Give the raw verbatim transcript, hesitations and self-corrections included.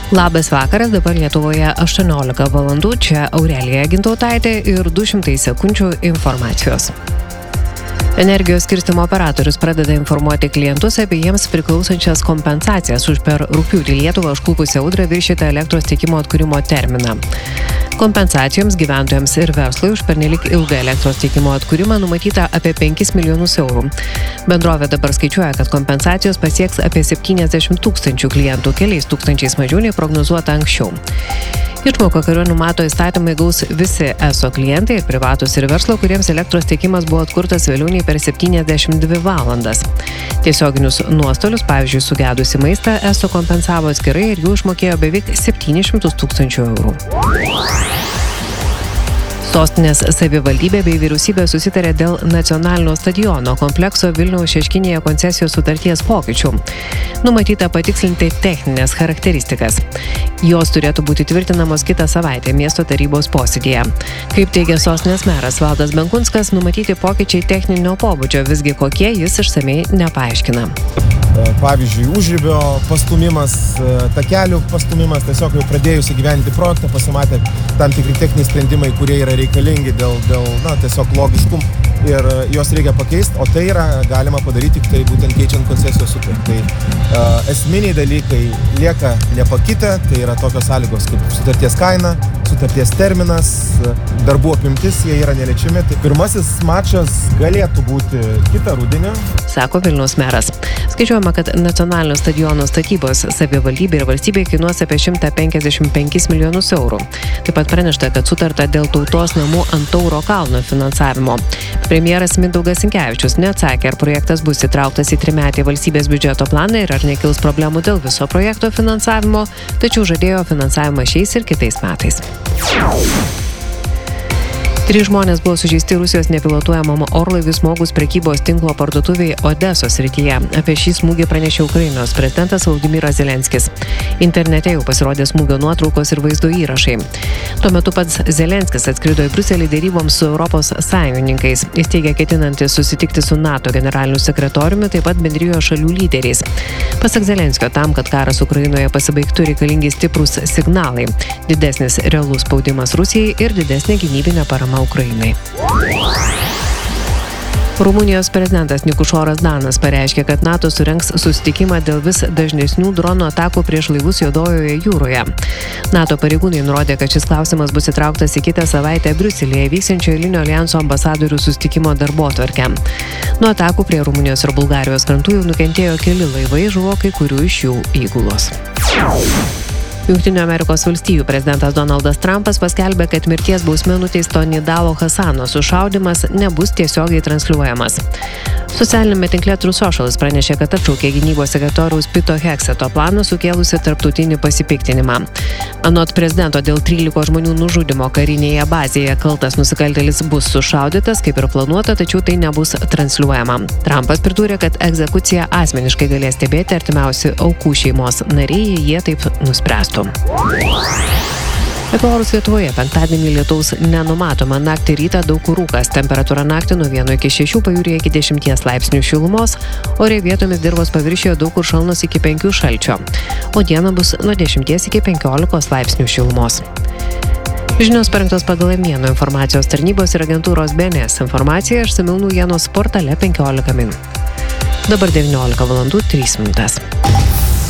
Labas vakaras, dabar Lietuvoje aštuoniolika valandų, čia Aurelija Gintautaitė ir du šimtai sekundžių informacijos. Energijos skirstymo operatorius pradeda informuoti klientus apie jiems priklausančias kompensacijas už per rugpjūtį Lietuvą užklupusią audrą viršytą elektros tiekimo atkūrimo terminą. Kompensacijoms gyventojams ir verslui už pernelik ilgą elektros tiekimo atkūrimą numatyta apie penkis milijonus eurų. Bendrovė dabar skaičiuoja, kad kompensacijos pasieks apie septyniasdešimt tūkstančių klientų, keliais tūkstančiais mažiau nei prognozuota anksčiau. Išmoką, kurio numato įstatymai, gaus visi eso klientai ir privatus ir verslo, kuriems elektros tiekimas buvo atkurtas vėliau nei per septyniasdešimt dvi valandas. Tiesioginius nuostolius, pavyzdžiui, sugedusi maistą, eso kompensavo atskirai ir jų išmokėjo beveik septynis šimtus tūkstančių eurų. Sostinės savivaldybė bei vyriausybė susitarė dėl nacionalinio stadiono komplekso Vilniaus Šeškinėje koncesijos sutarties pokyčių. Numatyta patikslinti techninės charakteristikas. Jos turėtų būti tvirtinamos kitą savaitę miesto tarybos posėdyje. Kaip teigia sostinės meras Valdas Benkunskas, numatyti pokyčiai techninio pobūdžio, visgi kokie jis išsamei nepaaiškina. Pavyzdžiui, užribio pastumimas, takelių pastumimas, tiesiog jau pradėjus įgyvendinti projektą, pasimatė tam tikri techniniai sprendimai, kurie yra reikalingi dėl, dėl na, tiesiog logiškum ir juos reikia pakeisti, o tai yra galima padaryti tik tai būtent keičiant koncesijos sutartį. Tai uh, esminiai dalykai lieka nepakitę, tai yra tokios sąlygos kaip sutarties kaina, sutarties terminas, darbų apimtis, jie yra neliečiami. Tai pirmasis mačas galėtų būti kitą rudenį, sako Vilniaus meras. Skaičiuojama, kad nacionalinio stadiono statybos savivaldybė ir valstybė kainuos apie šimtą penkiasdešimt penkis milijonus eurų. Taip pat pranešta, kad sutarta dėl tautos namų ant Tauro kalno finansavimo. Premjeras Mindaugas Sinkevičius neatsakė, ar projektas bus įtrauktas į trimetį valstybės biudžeto planą ir ar nekils problemų dėl viso projekto finansavimo, tačiau žadėjo finansavimą šiais ir kitais metais. Trys žmonės buvo sužeisti Rusijos nepilotuojamam orlaiviui smogus prekybos tinklo parduotuviai Odesos srityje. Apie šį smūgį pranešė Ukrainos prezidentas Volodymyras Zelenskis. Internete jau pasirodė smūgio nuotraukos ir vaizdo įrašai. Tuo metu pats Zelenskis atskrido į Briuselį deryboms su Europos sąjungininkais. Jis teigia ketinantis susitikti su NATO generaliniu sekretoriumi, taip pat bendrijos šalių lyderiais. Pasak Zelenskio, tam, kad karas Ukrainoje pasibaigtų, reikalingi stiprūs signalai, didesnis realus spaudimas Rusijai ir didesnė gynybinė parama Ukrainai. Rumunijos prezidentas Nikušoras Danas pareiškė, kad NATO surengs susitikimą dėl vis dažnesnių dronų atakų prieš laivus Juodojoje jūroje. NATO pareigūnai nurodė, kad šis klausimas bus įtrauktas į kitą savaitę Briuselyje vyksiančio eilinio aljanso ambasadorių susitikimo darbotvarkę. Nuo atakų prie Rumunijos ir Bulgarijos krantų jau nukentėjo keli laivai, žuvo kai kurių iš jų įgulos. Jungtinių Amerikos valstijų prezidentas Donaldas Trumpas paskelbė, kad mirties bausme nuteisto Nidalo Hasano sušaudymas nebus tiesiogiai transliuojamas. Socialinėme tinkle True Socials pranešė, kad atšaukė gynybos sekretoriaus Pito Hekseto planą sukėlusi tarptautinį pasipiktinimą. Anot prezidento, dėl trylikos žmonių nužudymo karinėje bazėje kaltas nusikaltėlis bus sušaudytas, kaip ir planuota, tačiau tai nebus transliuojama. Trumpas pridūrė, kad egzekuciją asmeniškai galės stebėti artimiausi aukų šeimos nariai, jei jie taip nuspręstų. Apie orus Lietuvoje penktadienį lietaus nenumatoma, naktį rytą daug kur rūkas, temperatūra naktį nuo vieno iki šešių, pajūryje iki dešimties laipsnių šilumos, ore vietomis dirvos paviršiuje daug kur šalnos iki penkių šalčio, o dieną bus nuo dešimties iki penkiolikos laipsnių šilumos. Žinios parengtos pagal Mieno informacijos tarnybos ir agentūros B N S informaciją išsamiau naujienos portale penkiolika min. Dabar devyniolika valandų trys minutės.